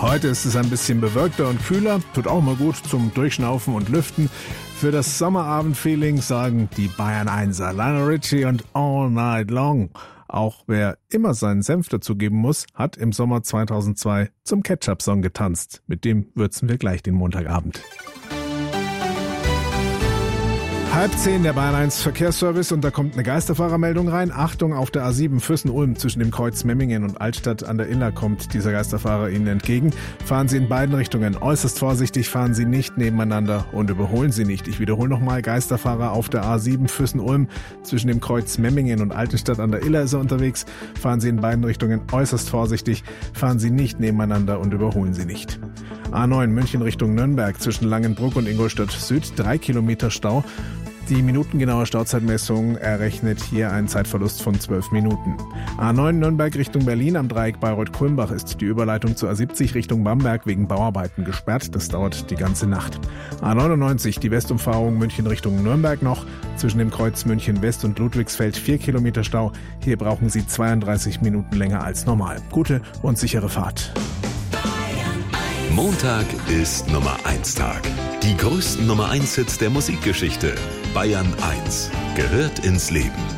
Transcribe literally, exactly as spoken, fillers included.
Heute ist es ein bisschen bewölkter und kühler, tut auch mal gut zum Durchschnaufen und Lüften. Für das Sommerabend-Feeling sagen die Bayern Einser Lionel Richie und All Night Long. Auch wer immer seinen Senf dazugeben muss, hat im Sommer zweitausendzwei zum Ketchup-Song getanzt. Mit dem würzen wir gleich den Montagabend. Halb zehn, der Bayern eins Verkehrsservice, und da kommt eine Geisterfahrermeldung rein. Achtung, auf der A sieben Füssen-Ulm zwischen dem Kreuz Memmingen und Altstadt an der Iller kommt dieser Geisterfahrer Ihnen entgegen. Fahren Sie in beiden Richtungen äußerst vorsichtig, fahren Sie nicht nebeneinander und überholen Sie nicht. Ich wiederhole nochmal, Geisterfahrer auf der A sieben Füssen-Ulm zwischen dem Kreuz Memmingen und Altenstadt an der Iller ist er unterwegs. Fahren Sie in beiden Richtungen äußerst vorsichtig, fahren Sie nicht nebeneinander und überholen Sie nicht. A neun München Richtung Nürnberg zwischen Langenbruck und Ingolstadt Süd, drei Kilometer Stau. Die minutengenaue Stauzeitmessung errechnet hier einen Zeitverlust von zwölf Minuten. A neun Nürnberg Richtung Berlin am Dreieck Bayreuth-Kulmbach ist die Überleitung zur A siebzig Richtung Bamberg wegen Bauarbeiten gesperrt. Das dauert die ganze Nacht. A neunundneunzig, die Westumfahrung München Richtung Nürnberg noch. Zwischen dem Kreuz München West und Ludwigsfeld vier Kilometer Stau. Hier brauchen Sie zweiunddreißig Minuten länger als normal. Gute und sichere Fahrt. Montag ist Nummer eins Tag. Die größten Nummer eins Hits der Musikgeschichte. Bayern eins gehört ins Leben.